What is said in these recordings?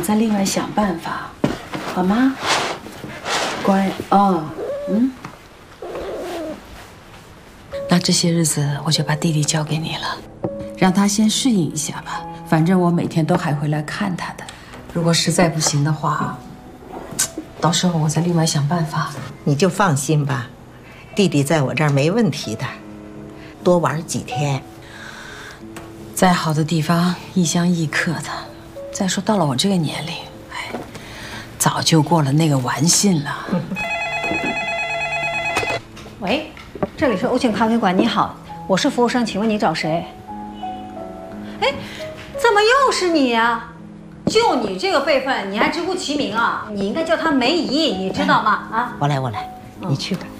们再另外想办法，好吗？乖哦，那这些日子我就把弟弟交给你了，让他先适应一下吧。反正我每天都还会来看他的。如果实在不行的话，到时候我再另外想办法。 你就放心吧，弟弟在我这儿没问题的，多玩几天。 再好的地方异乡异客的。再说到了我这个年龄，哎，早就过了那个玩性了。 喂，这里是欧庆咖啡馆，你好，我是服务生，请问你找谁？哎，怎么又是你呀？就你这个辈分，你还直呼其名啊？你应该叫她梅姨，你知道吗？啊， 我来，你去吧。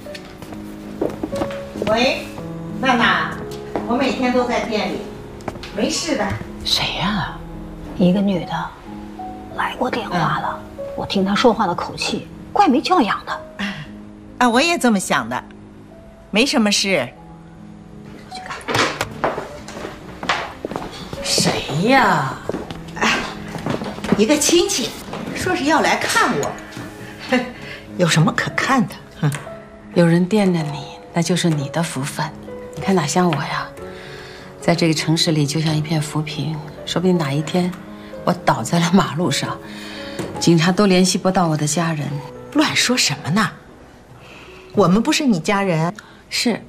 喂，娜娜，我每天都在店里，没事的。 谁呀？ 一个女的，来过电话了。我听她说话的口气，怪没教养的。 啊，我也这么想的，没什么事。 我去看。 谁呀？ 一个亲戚，说是要来看我。有什么可看的？ 有人惦着你，那就是你的福分。你看哪像我呀，在这个城市里就像一片浮萍，说不定哪一天我倒在了马路上，警察都联系不到我的家人。 乱说什么呢？我们不是你家人。 是。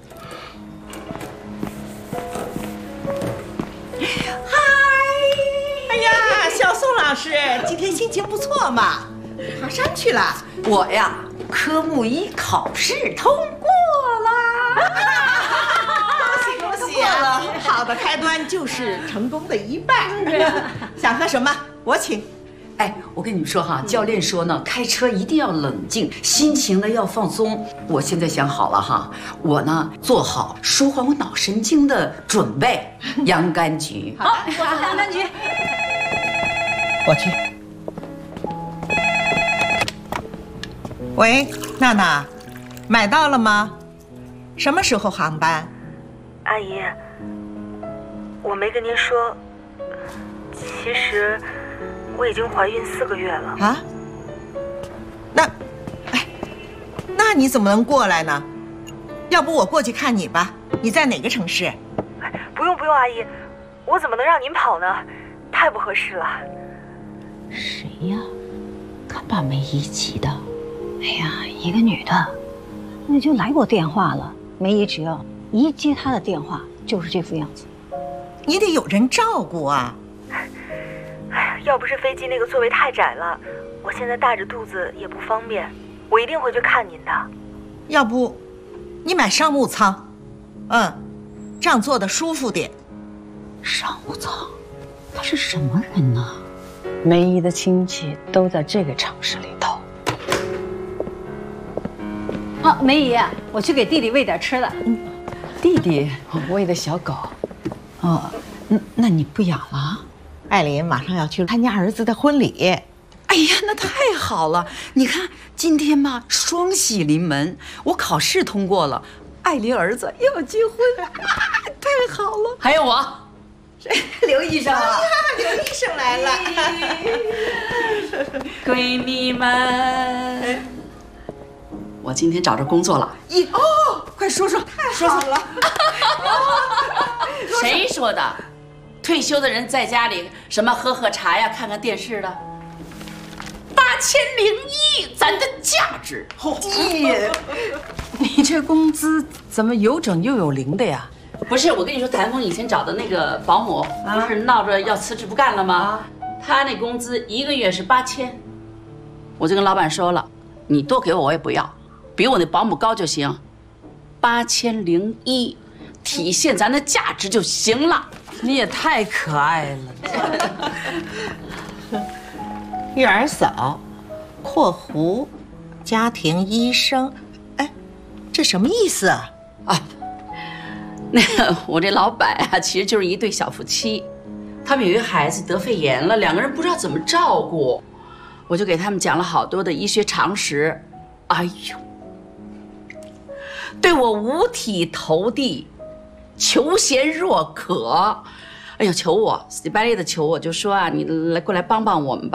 老师，今天心情不错嘛，爬山去了。 我呀，科目1考试通过了， 恭喜了！好的开端就是成功的一半。想喝什么？我请。 哎，我跟你们说哈，教练说呢，开车一定要冷静，心情呢要放松。我现在想好了哈，我呢做好舒缓我脑神经的准备。洋甘菊， 好，我喝洋甘菊。 我去。喂，娜娜，买到了吗？什么时候航班？ 阿姨，我没跟您说，其实我已经怀孕4个月了。 啊？那你怎么能过来呢？要不我过去看你吧？你在哪个城市？ 不用，阿姨，我怎么能让您跑呢？太不合适了。 谁呀？敢把梅姨急的？哎呀，一个女的，那就来过电话了。梅姨只要一接她的电话，就是这副样子。 你得有人照顾啊！ 哎呀，要不是飞机那个座位太窄了，我现在大着肚子也不方便。我一定会去看您的。 要不，你买商务舱，这样坐的舒服点。 商务舱，他是什么人呢？ 梅姨的亲戚都在这个城市里头。 啊，梅姨，我去给弟弟喂点吃的。 弟弟喂的小狗。哦，那你不养了？ 艾琳马上要去参加儿子的婚礼。 哎呀，那太好了！你看今天嘛，双喜临门，我考试通过了，艾琳儿子要结婚，太好了！ 还有我。 刘医生啊， 刘医生来了， 闺蜜们，我今天找着工作了。快说说， 太好了！ 谁说的？退休的人在家里什么喝茶呀，看看电视的。8001，咱的价值。 你这工资怎么有整又有零的呀？ 不是，我跟你说，谭峰以前找的那个保姆，不是闹着要辞职不干了吗？他那工资1个月是8000，我就跟老板说了，你多给我也不要，比我那保姆高就行，8001，体现咱的价值就行了。 你也太可爱了。 育儿嫂（括弧家庭医生），哎，这什么意思啊？ 那个我这老板啊，其实就是一对小夫妻，他们有一个孩子得肺炎了，两个人不知道怎么照顾，我就给他们讲了好多的医学常识。哎呦，对我五体投地，求贤若渴。哎呦，求我死乞白赖的求我，就说啊，你过来帮帮我们吧。